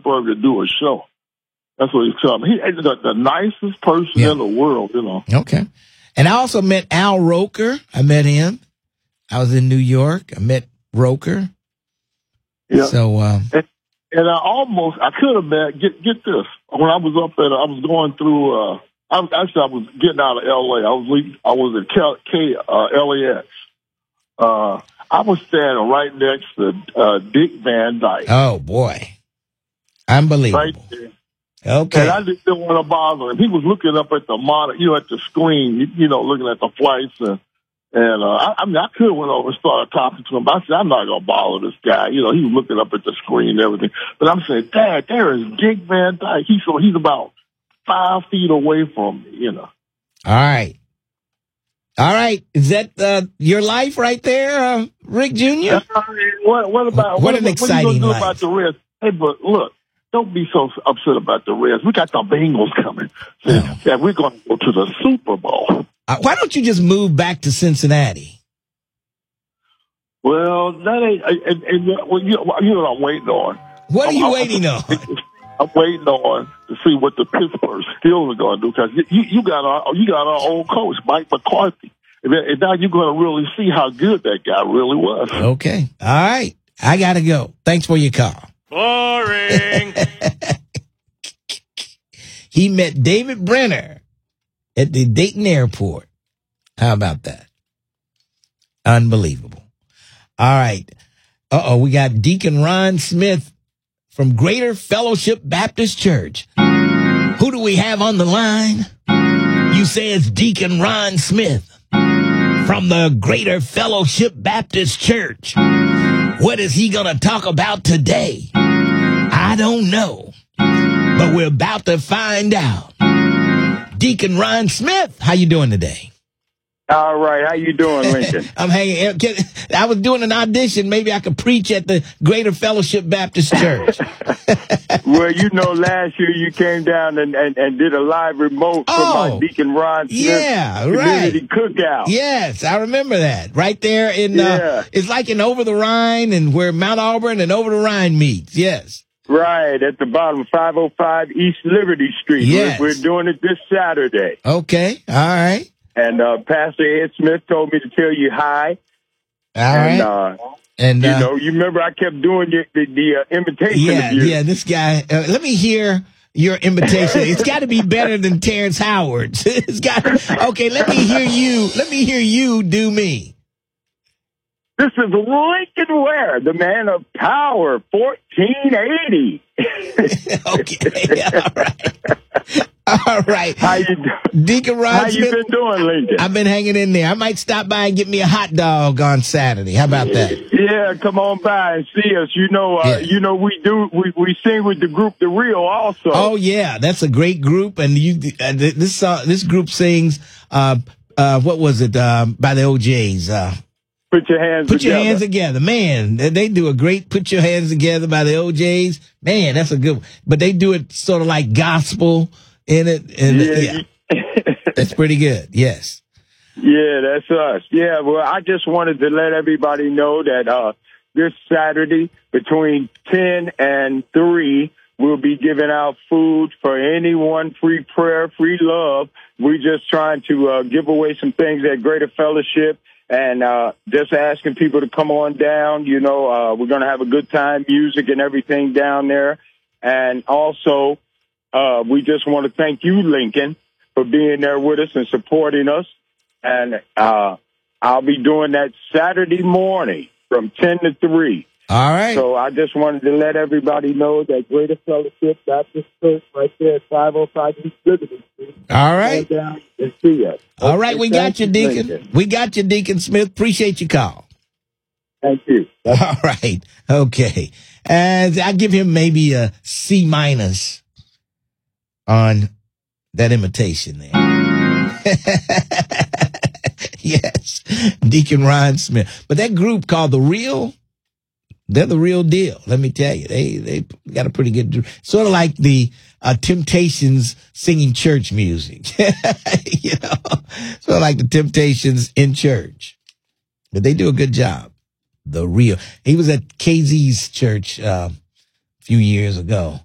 Pittsburgh to do a show. That's what he's telling me. He's the nicest person in the world, you know. Okay. And I also met Al Roker. I met him. I was in New York. I met Roker. Yeah. So, and I could have met, get this. When I was I was going through, I was getting out of LA. I was at LAX. I was standing right next to Dick Van Dyke. Oh, boy. Unbelievable. Right there. Okay. And I just didn't want to bother him. He was looking up at the monitor, at the screen, looking at the flights. And I could have went over and started talking to him, but I said, I'm not going to bother this guy. He was looking up at the screen and everything. But I'm saying, Dad, there is Dick Van Dyke. He's about 5 feet away from me, All right. All right. Is that your life right there, Rick Jr.? What an exciting life. About the Reds? Hey, but look, don't be so upset about the Reds. We got the Bengals coming. Yeah, we're going to go to the Super Bowl. Why don't you just move back to Cincinnati? Well, that ain't. You know what I'm waiting on. What are you waiting on? I'm waiting on to see what the Pittsburgh Steelers are going to do, because you got our old coach Mike McCarthy, and now you're going to really see how good that guy really was. Okay, all right, I gotta go. Thanks for your call. Boring. He met David Brenner at the Dayton Airport. How about that? Unbelievable. All right. We got Deacon Ron Smith from Greater Fellowship Baptist Church. Who do we have on the line? You say it's Deacon Ron Smith from the Greater Fellowship Baptist Church. What is he going to talk about today? I don't know, but we're about to find out. Deacon Ron Smith, how you doing today? All right. How you doing, Lincoln? I'm hanging. I was doing an audition. Maybe I could preach at the Greater Fellowship Baptist Church. Well, last year you came down and did a live remote for my Deacon Ron Smith community cookout. Yes, I remember that. Right there in, it's like in Over the Rhine and where Mount Auburn and Over the Rhine meets. Yes. Right, at the bottom, 505 East Liberty Street. Yes. We're doing it this Saturday. Okay, all right. And Pastor Ed Smith told me to tell you hi. All right. And you remember I kept doing the imitation of you. Yeah, this guy. Let me hear your imitation. It's got to be better than Terrence Howard's. Okay, let me hear you. Let me hear you do me. This is Lincoln Ware, the man of power, 1480. Okay, all right. All right. How you doing? Deacon Ron How Smith, you been doing, Lincoln? I've been hanging in there. I might stop by and get me a hot dog on Saturday. How about that? Yeah, come on by and see us. We sing with the group The Real also. Oh yeah, that's a great group, and this group sings what was it by the OJs? Put your hands together. Put your hands together. Man, they do a great Put Your Hands Together by the OJs. Man, that's a good one. But they do it sort of like gospel in it. And that's pretty good. Yes. Yeah, that's us. Yeah, well, I just wanted to let everybody know that this Saturday between 10 and 3, we'll be giving out food for anyone, free prayer, free love. We're just trying to give away some things at Greater Fellowship. And just asking people to come on down. We're going to have a good time, music and everything down there. And also, we just want to thank you, Lincoln, for being there with us and supporting us. And I'll be doing that Saturday morning from 10 to 3. All right. So I just wanted to let everybody know that Greater Fellowship Baptist Church right there at 505 East Liberty Street. All right. Come down and see us. All right, we got you, Deacon. Lincoln. We got you, Deacon Smith. Appreciate your call. Thank you. All right. Okay. And I give him maybe a C- on that imitation there. Yes. Deacon Ron Smith. But that group called The Real, they're the real deal. Let me tell you, they got a pretty good, sort of like the Temptations singing church music, sort of like the Temptations in church, but they do a good job. The Real. He was at KZ's church a few years ago.